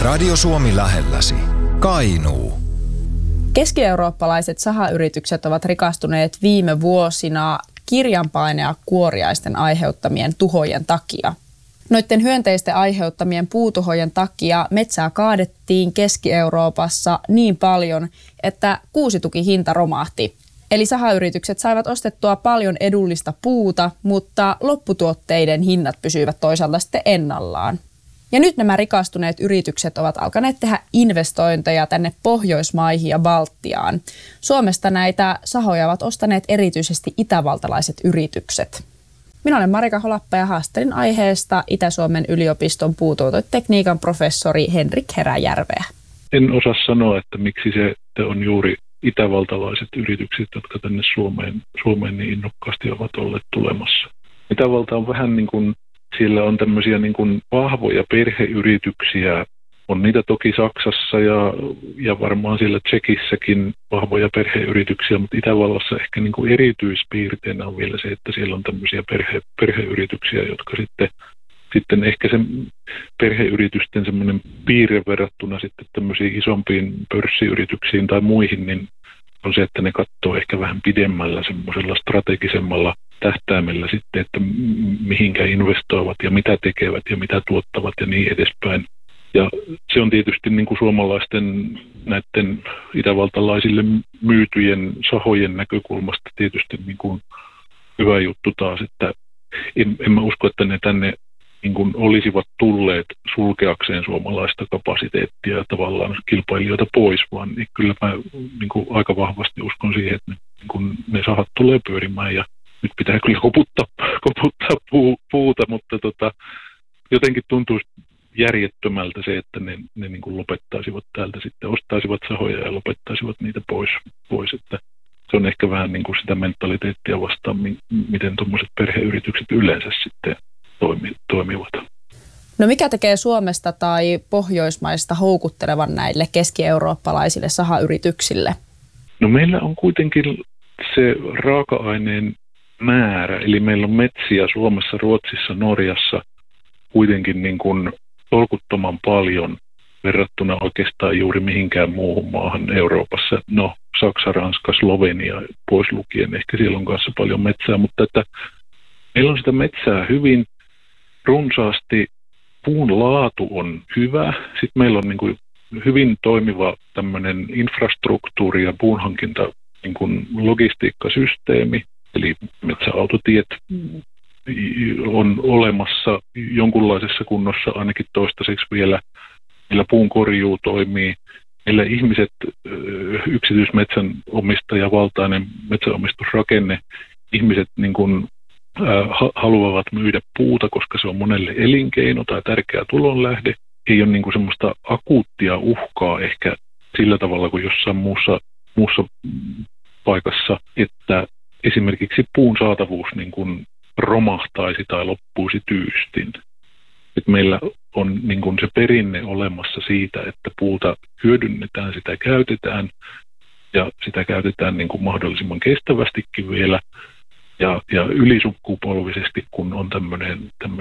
Radio Suomi lähelläsi. Kainuu. Keski-eurooppalaiset sahayritykset ovat rikastuneet viime vuosina kirjanpainea kuoriaisten aiheuttamien tuhojen takia. Noiden hyönteisten aiheuttamien puutuhojen takia metsää kaadettiin Keski-Euroopassa niin paljon, että kuusitukihinta romahti. Eli sahayritykset saivat ostettua paljon edullista puuta, mutta lopputuotteiden hinnat pysyivät toisaalta sitten ennallaan. Ja nyt nämä rikastuneet yritykset ovat alkaneet tehdä investointeja tänne Pohjoismaihin ja Baltiaan. Suomesta näitä sahoja ovat ostaneet erityisesti itävaltalaiset yritykset. Minä olen Marika Holappa ja haastelin aiheesta Itä-Suomen yliopiston puutuotetekniikan professori Henrik Heräjärveä. En osaa sanoa, että miksi se on juuri itävaltalaiset yritykset, jotka tänne Suomeen niin innokkaasti ovat olleet tulemassa. Itävalta on vähän niin kuin, siellä on tämmöisiä niin kuin vahvoja perheyrityksiä. On niitä toki Saksassa ja varmaan siellä Tšekissäkin vahvoja perheyrityksiä, mutta Itävallassa ehkä niin kuin erityispiirteenä on vielä se, että siellä on tämmöisiä perheyrityksiä, jotka sitten ehkä sen perheyritysten semmoinen piirre verrattuna sitten tämmöisiin isompiin pörssiyrityksiin tai muihin, niin on se, että ne katsoo ehkä vähän pidemmällä semmoisella strategisemmalla tähtäimellä sitten, että mihinkä investoivat ja mitä tekevät ja mitä tuottavat ja niin edespäin. Ja se on tietysti niin kuin suomalaisten näiden itävaltalaisille myytyjen sahojen näkökulmasta tietysti niin kuin hyvä juttu taas, että en mä usko, että ne tänne niin kuin olisivat tulleet sulkeakseen suomalaista kapasiteettia ja tavallaan kilpailijoita pois, vaan niin kyllä mä niin kuin aika vahvasti uskon siihen, että niin kuin ne sahat tulee pyörimään ja nyt pitää kyllä koputtaa puuta, mutta jotenkin tuntuisi järjettömältä se, että ne niin kuin lopettaisivat täältä sitten, ostaisivat sahoja ja lopettaisivat niitä pois. Että se on ehkä vähän niin kuin sitä mentaliteettia vastaan, miten tuommoiset perheyritykset yleensä sitten toimivat. No mikä tekee Suomesta tai Pohjoismaista houkuttelevan näille keski-eurooppalaisille sahayrityksille? No meillä on kuitenkin se raaka-aineen määrä, eli meillä on metsiä Suomessa, Ruotsissa, Norjassa kuitenkin niin kuin tolkuttoman paljon verrattuna oikeastaan juuri mihinkään muuhun maahan Euroopassa. No, Saksa, Ranska, Slovenia pois lukien, ehkä siellä on kanssa paljon metsää, mutta että meillä on sitä metsää hyvin runsaasti, puun laatu on hyvä, sitten meillä on niin kuin hyvin toimiva tämmöinen infrastruktuuri ja puunhankinta niin kuin logistiikkasysteemi, eli metsäautotiet on olemassa jonkunlaisessa kunnossa ainakin toistaiseksi vielä. Meillä puun korjuu toimii. Meillä ihmiset, yksityismetsän omistajavaltainen metsänomistusrakenne, ihmiset niin kuin, haluavat myydä puuta, koska se on monelle elinkeino tai tärkeä tulonlähde. Ei ole niin kuin semmoista akuuttia uhkaa ehkä sillä tavalla kuin jossain muussa paikassa, että esimerkiksi puun saatavuus niin kuin romahtaisi tai loppuisi tyystin. Et meillä on niin kuin se perinne olemassa siitä, että puuta hyödynnetään, sitä käytetään ja sitä käytetään niin kuin mahdollisimman kestävästikin vielä ja ylisukupolvisesti, kun on tämmöinen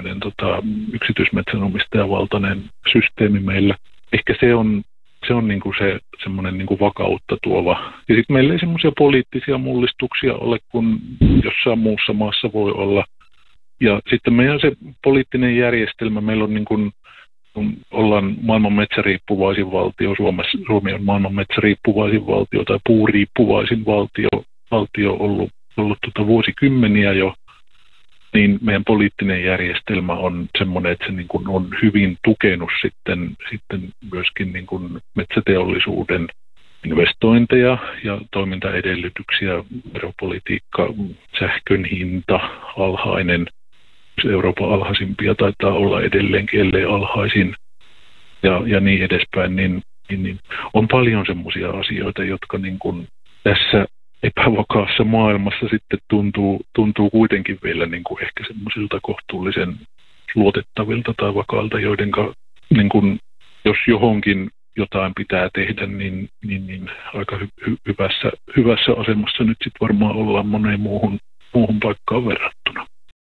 yksityismetsänomistajavaltainen systeemi meillä. Ehkä se on niin kuin se semmoinen niin kuin vakautta tuova. Ja sitten meillä ei semmoisia poliittisia mullistuksia ole, kun jossain muussa maassa voi olla. Ja sitten meidän se poliittinen järjestelmä, meillä on niin kuin, kun ollaan maailman metsäriippuvaisin valtio, Suomi on maailman metsäriippuvaisin valtio tai puuriippuvaisin valtio ollut vuosikymmeniä jo, niin meidän poliittinen järjestelmä on semmoinen, että se niin kuin on hyvin tukenut sitten myöskin niin kuin metsäteollisuuden investointeja ja toimintaedellytyksiä, veropolitiikka, sähkön hinta, alhainen, Euroopan alhaisimpia taitaa olla edelleenkin, ellei alhaisin ja niin edespäin, niin on paljon semmoisia asioita, jotka niin kuin tässä epävakaassa maailmassa sitten tuntuu kuitenkin vielä niin kuin ehkä semmoisilta kohtuullisen luotettavilta tai vakailta, joidenka niin kuin, jos johonkin jotain pitää tehdä, niin aika hyvässä asemassa nyt sitten varmaan ollaan moneen muuhun paikkaan verrattuna.